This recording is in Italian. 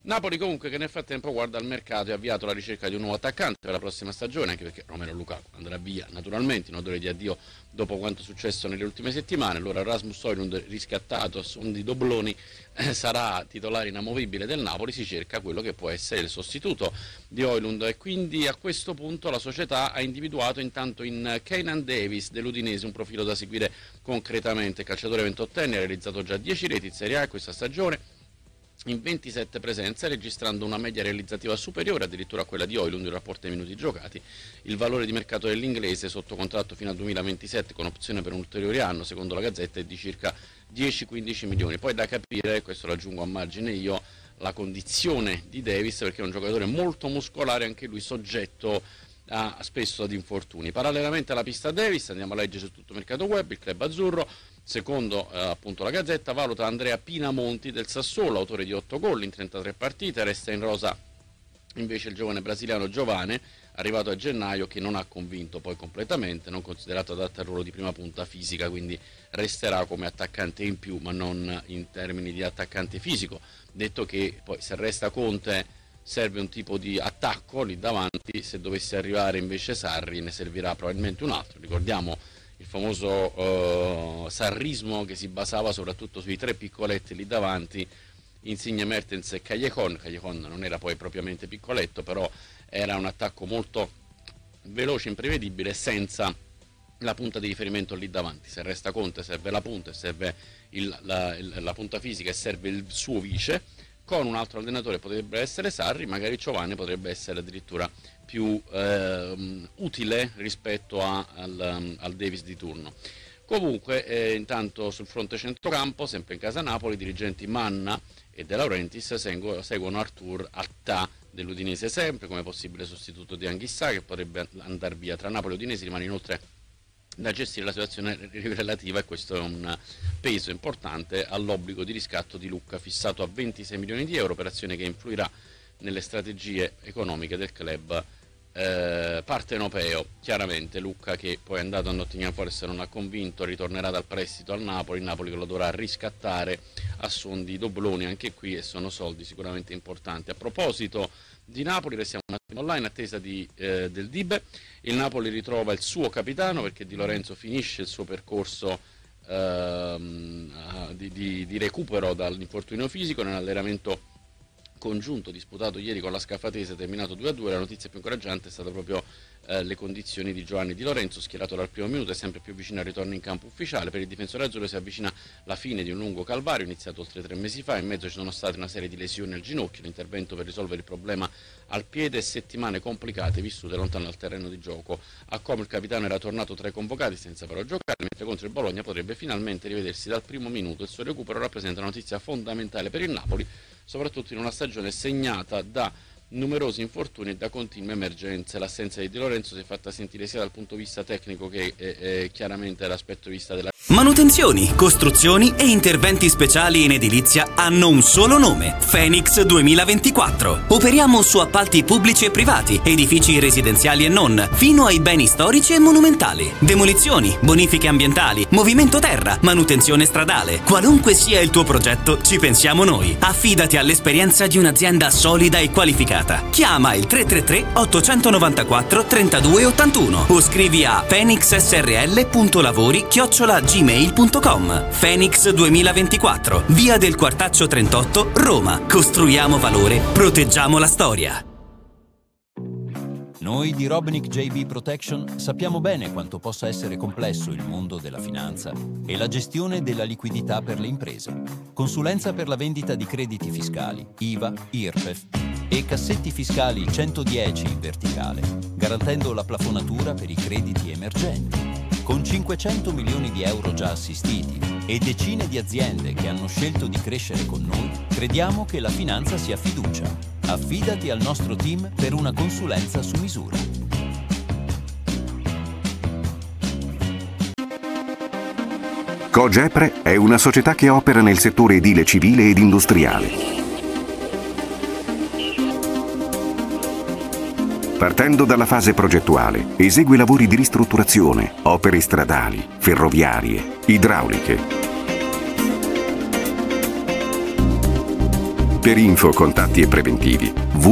Napoli comunque che nel frattempo guarda al mercato e ha avviato la ricerca di un nuovo attaccante per la prossima stagione, anche perché Romelu Lukaku andrà via naturalmente in odore di addio dopo quanto successo nelle ultime settimane. Allora Rasmus Højlund, riscattato a suon di dobloni, sarà titolare inamovibile del Napoli. Si cerca quello che può essere il sostituto di Højlund e quindi a questo punto la società ha individuato intanto in Keinan Davis dell'Udinese un profilo da seguire concretamente. Il calciatore 28enne ha realizzato già 10 reti in Serie A questa stagione in 27 presenze, registrando una media realizzativa superiore addirittura a quella di Højlund in rapporto ai minuti giocati. Il valore di mercato dell'inglese, sotto contratto fino al 2027 con opzione per un ulteriore anno, secondo la Gazzetta è di circa 10-15 milioni. Poi da capire, questo lo aggiungo a margine io, la condizione di Davis, perché è un giocatore molto muscolare, anche lui soggetto spesso ad infortuni. Parallelamente alla pista Davis, andiamo a leggere su tutto il mercato web, il club azzurro, secondo appunto la Gazzetta, valuta Andrea Pinamonti del Sassuolo, autore di 8 gol in 33 partite. Resta in rosa invece il giovane brasiliano Giovane, arrivato a gennaio, che non ha convinto poi completamente, non considerato adatto al ruolo di prima punta fisica, quindi resterà come attaccante in più ma non in termini di attaccante fisico. Detto che poi se resta Conte serve un tipo di attacco lì davanti, se dovesse arrivare invece Sarri ne servirà probabilmente un altro. Ricordiamo il famoso sarrismo che si basava soprattutto sui 3 piccoletti lì davanti, Insigne, Mertens e Callejon. Callejon non era poi propriamente piccoletto, però era un attacco molto veloce, imprevedibile, senza la punta di riferimento lì davanti. Se resta Conte serve la punta, serve la punta fisica e serve il suo vice. Con un altro allenatore potrebbe essere Sarri, magari Giovane potrebbe essere addirittura più utile rispetto al Davis di turno. Comunque intanto sul fronte centrocampo, sempre in casa Napoli, i dirigenti Manna e De Laurentiis seguono Artur Attà dell'Udinese sempre come possibile sostituto di Anghissà, che potrebbe andare via. Tra Napoli e Udinese rimane inoltre da gestire la situazione relativa, e questo è un peso importante, all'obbligo di riscatto di Lucca fissato a 26 milioni di euro, operazione che influirà nelle strategie economiche del club partenopeo. Chiaramente Lucca, che poi è andato a Nottingham Forest e non ha convinto, ritornerà dal prestito al Napoli, il Napoli che lo dovrà riscattare a suon di dobloni anche qui, e sono soldi sicuramente importanti. A proposito di Napoli, restiamo un attimo online, attesa del Dibe. Il Napoli ritrova il suo capitano, perché Di Lorenzo finisce il suo percorso di recupero dall'infortunio fisico nell'allenamento congiunto disputato ieri con la Scafatese, terminato 2-2. La notizia più incoraggiante è stata proprio le condizioni di Giovanni Di Lorenzo, schierato dal primo minuto e sempre più vicino al ritorno in campo ufficiale. Per il difensore azzurro si avvicina la fine di un lungo calvario iniziato oltre 3 mesi fa. In mezzo ci sono state una serie di lesioni al ginocchio, l'intervento per risolvere il problema al piede e settimane complicate vissute lontano dal terreno di gioco. A Como il capitano era tornato tra i convocati senza però giocare, mentre contro il Bologna potrebbe finalmente rivedersi dal primo minuto. Il suo recupero rappresenta una notizia fondamentale per il Napoli, soprattutto in una stagione segnata da numerosi infortuni e da continue emergenze. L'assenza di Di Lorenzo si è fatta sentire sia dal punto di vista tecnico che chiaramente dall'aspetto di vista della Manutenzioni, costruzioni e interventi speciali in edilizia hanno un solo nome: Phoenix 2024. Operiamo su appalti pubblici e privati, edifici residenziali e non, fino ai beni storici e monumentali. Demolizioni, bonifiche ambientali, movimento terra, manutenzione stradale. Qualunque sia il tuo progetto, ci pensiamo noi. Affidati all'esperienza di un'azienda solida e qualificata. Chiama il 333 894 3281 o scrivi a phoenixsrl.lavori@gmail.com. Phoenix 2024, via del Quartaccio 38, Roma. Costruiamo valore, proteggiamo la storia. Noi di Robnick JB Protection sappiamo bene quanto possa essere complesso il mondo della finanza e la gestione della liquidità per le imprese. Consulenza per la vendita di crediti fiscali, IVA, IRPEF e cassetti fiscali 110 in verticale, garantendo la plafonatura per i crediti emergenti. Con 500 milioni di euro già assistiti e decine di aziende che hanno scelto di crescere con noi, crediamo che la finanza sia fiducia. Affidati al nostro team per una consulenza su misura. Cogepre è una società che opera nel settore edile civile ed industriale. Partendo dalla fase progettuale, esegue lavori di ristrutturazione, opere stradali, ferroviarie, idrauliche. Per info, contatti e preventivi